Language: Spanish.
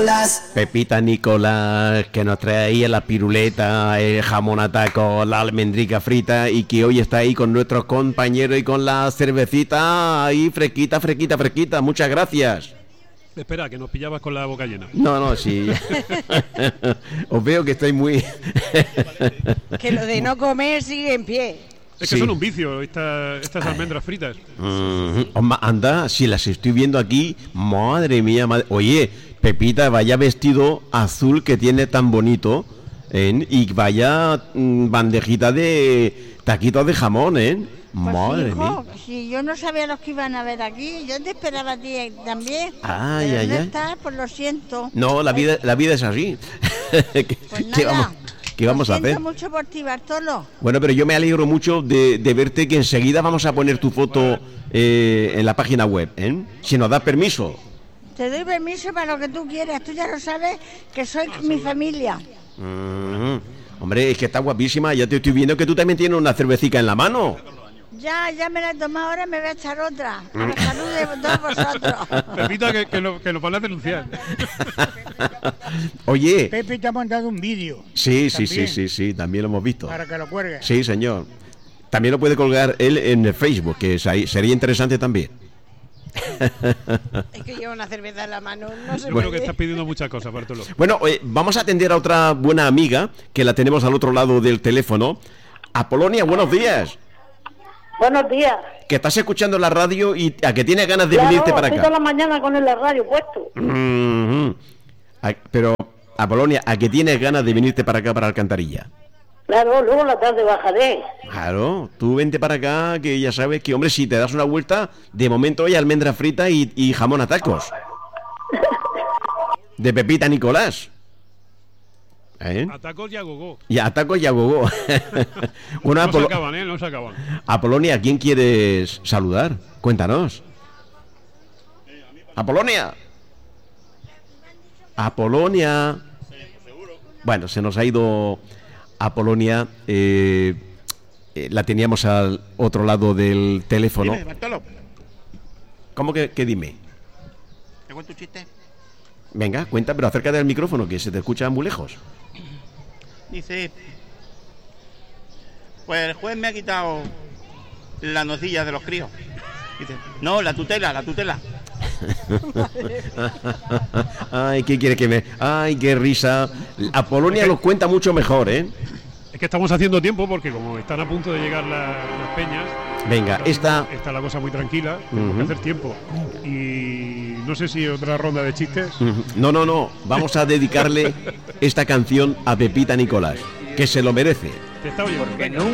Pepita Nicolás, que nos trae ahí la piruleta, el jamón a taco, la almendrica frita y que hoy está ahí con nuestros compañeros y con la cervecita ahí fresquita. Muchas gracias. Espera, que nos pillabas con la boca llena. No, sí. Os veo que estáis muy... Que lo de no comer sigue en pie. Es que son un vicio estas almendras fritas. Anda, si las estoy viendo aquí, madre mía. Oye, Pepita, vaya vestido azul que tiene tan bonito, ¿eh? Y vaya bandejita de taquitos de jamón, ¿eh? Pues Madre hijo, mía. si yo no sabía los que iban a ver aquí, yo te esperaba a ti también. Ay, Pero ay, no ay. estás, pues lo siento. No, la vida es así. Pues nada. ¿Qué vamos a Lo hacer? siento mucho por ti, Bartolo. Bueno, pero yo me alegro mucho de verte, que enseguida vamos a poner tu foto en la página web, ¿eh? Si nos das permiso. Te doy permiso para lo que tú quieras. Tú ya lo sabes que soy mi familia. Hombre, es que está guapísima. Ya te estoy viendo que tú también tienes una cervecita en la mano. Ya me la he tomado, ahora me voy a echar otra. A la salud de todos vosotros. Pepita, que nos van a denunciar. Oye. Pepe te ha mandado un vídeo. Sí, también lo hemos visto. Para que lo cuelgues. Sí, señor. También lo puede colgar él en Facebook, que sería interesante también. Es que lleva una cerveza en la mano, no se Yo creo puede. que estás pidiendo muchas cosas, Bartolo. Bueno, vamos a atender a otra buena amiga, que la tenemos al otro lado del teléfono. Apolonia, buenos días. Buenos días. Que estás escuchando la radio y a que tienes ganas de Claro, venirte para estoy acá. toda la mañana con el radio puesto. Pero, Apolonia, ¿a que tienes ganas de venirte para acá, para Alcantarilla? Claro, luego la tarde bajaré. Claro, tú vente para acá, que ya sabes que, hombre, si te das una vuelta, de momento hay almendra frita y jamón a tacos. De Pepita Nicolás. ¿Eh? A tacos y a gogó. Y a tacos y a gogó. Bueno, No se acaban, no se acaban. Apolonia, ¿a quién quieres saludar? Cuéntanos. Apolonia. Apolonia. Bueno, se nos ha ido Apolonia. La teníamos al otro lado del teléfono. Dime, Bartolo, ¿Cómo que dime? ¿te cuento un chiste? Venga, cuenta, pero acércate del micrófono, que se te escucha muy lejos. Dice, pues el juez me ha quitado las nocillas de los críos. Dice, no, la tutela. Ay, ¿qué quiere que me...? Ay, qué risa. Apolonia lo cuenta mucho mejor, ¿eh? Es que estamos haciendo tiempo porque como están a punto de llegar las peñas. Venga, está la cosa muy tranquila, tenemos que hacer tiempo. Y no sé si otra ronda de chistes. No. Vamos a dedicarle esta canción a Pepita Nicolás, que se lo merece. Te está oyendo. Porque no